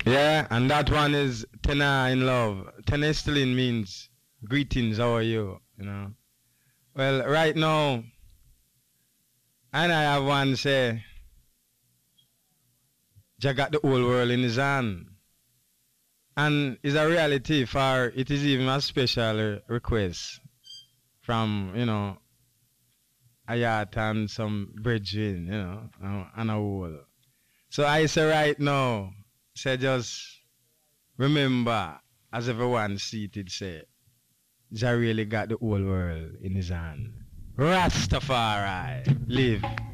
Yeah, and that one is Tena in love. Tena Estelin means greetings, how are you? You know. Well, right now, and I have one say, Jah got the whole world in his hand. And it's a reality for it is even a special request from, a yacht and some bridging, and a whole. So I say right now, say just remember, as everyone seated say, Jah really got the whole world in his hand. Rastafari, live.